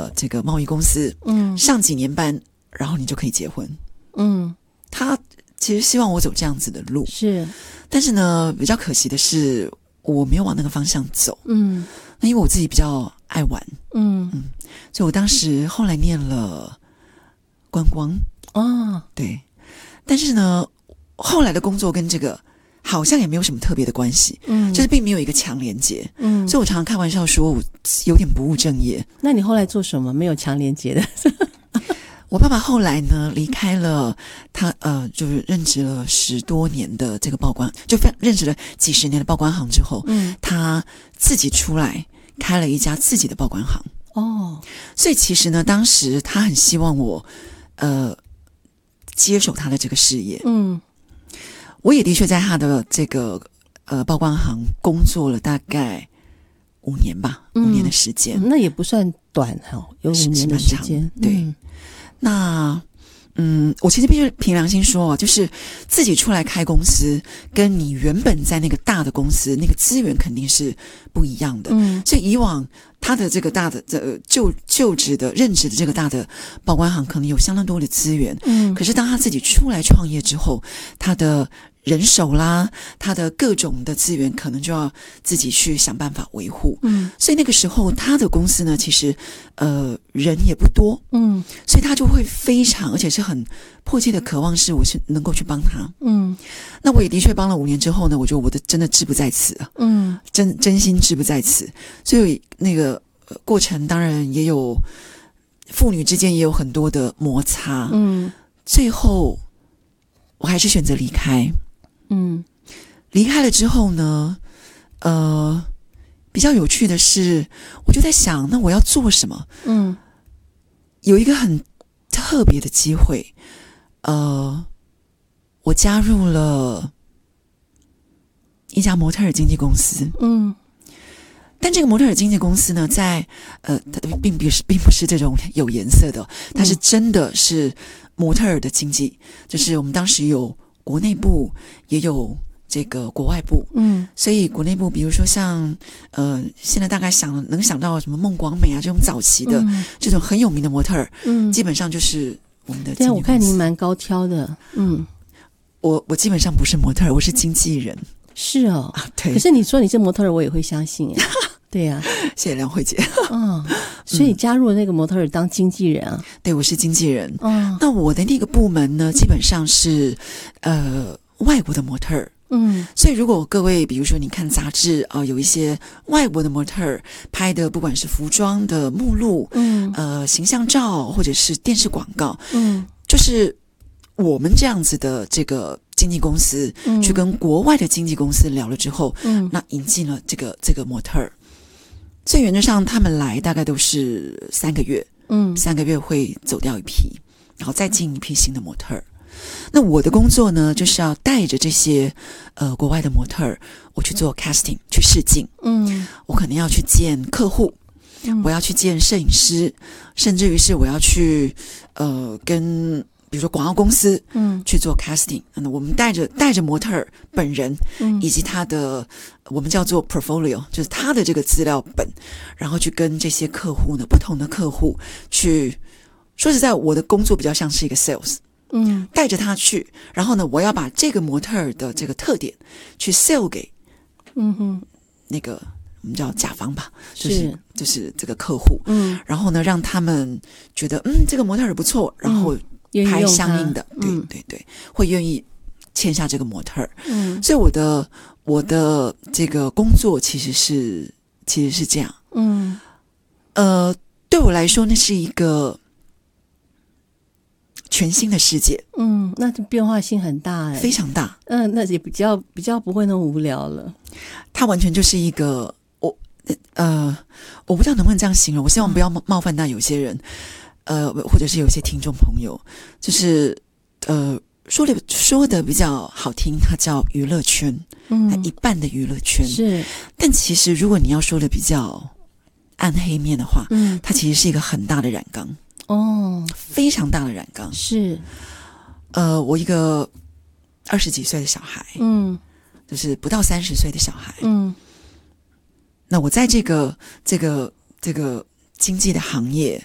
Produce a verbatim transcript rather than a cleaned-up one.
的这个贸易公司，嗯，上几年班，然后你就可以结婚。嗯，他其实希望我走这样子的路， 是， 但是呢，比较可惜的是，我没有往那个方向走。嗯，那因为我自己比较爱玩，嗯嗯，所以我当时后来念了观光。哦，对，但是呢，后来的工作跟这个好像也没有什么特别的关系，嗯，就是并没有一个强连结，嗯，所以我常常开玩笑说我有点不务正业。 那你后来做什么没有强连结的？ 我爸爸后来呢离开了他呃，就是任职了十多年的这个报关，就任职了几十年的报关行之后，嗯，他自己出来开了一家自己的报关行。哦，所以其实呢，当时他很希望我呃接手他的这个事业。嗯，我也的确在他的这个呃报关行工作了大概五年吧，嗯、五年的时间、 嗯，那也不算短哈，有五年的时间。 对，嗯、那嗯，我其实必须凭良心说啊，就是自己出来开公司，跟你原本在那个大的公司，那个资源肯定是不一样的。嗯，所以以往他的这个大的这就就职的任职的这个大的报关行，可能有相当多的资源。嗯，可是当他自己出来创业之后，他的人手啦，他的各种的资源可能就要自己去想办法维护。嗯，所以那个时候他的公司呢，其实呃人也不多。嗯，所以他就会非常而且是很迫切的渴望是我是能够去帮他。嗯，那我也的确帮了五年之后呢，我觉得我的真的志不在此啊。嗯，真真心志不在此。所以那个、呃、过程当然也有父女之间也有很多的摩擦。嗯，最后我还是选择离开。嗯，离开了之后呢，呃，比较有趣的是，我就在想，那我要做什么？嗯，有一个很特别的机会，呃，我加入了一家模特儿经纪公司。嗯，但这个模特儿经纪公司呢，在呃，它并不是并不是这种有颜色的，它是真的是模特儿的经纪，就是我们当时有国内部也有这个国外部。嗯，所以国内部比如说像呃现在大概想能想到什么孟广美啊这种早期的、嗯、这种很有名的模特儿，嗯，基本上就是我们的经纪公司。对， 我看您蛮高挑的。嗯， 我我基本上不是模特儿，我是经纪人。 是哦、 啊、对。 可是你说你是模特儿，我也会相信耶。对呀、啊， 谢谢梁慧姐。 嗯，所以加入了那个模特儿当经纪人啊？ 对，我是经纪人。嗯，那我的那个部门呢，基本上是呃外国的模特儿。嗯，所以如果各位比如说你看杂志啊、呃，有一些外国的模特儿拍的，不管是服装的目录，嗯，呃，形象照或者是电视广告，嗯，就是我们这样子的这个经纪公司、嗯、去跟国外的经纪公司聊了之后，嗯，那引进了这个这个模特儿。所以原则上他们来大概都是三个月，嗯，三个月会走掉一批，然后再进一批新的模特儿。那我的工作呢，就是要带着这些呃国外的模特儿，我去做 casting， 去试镜。嗯，我可能要去见客户，嗯、我要去见摄影师，甚至于是我要去呃跟比如说广告公司，嗯，去做 casting。那我们带着带着模特儿本人，嗯，以及他的我们叫做 portfolio， 就是他的这个资料本，然后去跟这些客户呢，不同的客户去。说实在，我的工作比较像是一个 sales。嗯，带着他去，然后呢，我要把这个模特儿的这个特点去 sell 给，嗯哼，那个我们叫甲方吧，就是是就是这个客户，嗯，然后呢，让他们觉得嗯这个模特儿不错，然后拍相应的，嗯、对对对，会愿意签下这个模特儿。嗯，所以我的我的这个工作其实是其实是这样，嗯，呃，对我来说那是一个全新的世界。 嗯，那变化性很大哎， 非常大。 嗯，那也比较比较不会那么无聊了。 它完全就是一个我呃，我不知道能不能这样形容，我希望不要冒犯到有些人，呃，或者是有些听众朋友，就是呃，说的说的比较好听，它叫娱乐圈，嗯，它一半的娱乐圈是。但其实如果你要说的比较暗黑面的话，嗯，它其实是一个很大的染缸。哦，非常大的染缸。是，呃，我一个二十几岁的小孩，嗯，就是不到三十岁的小孩，嗯，那我在这个这个这个经济的行业，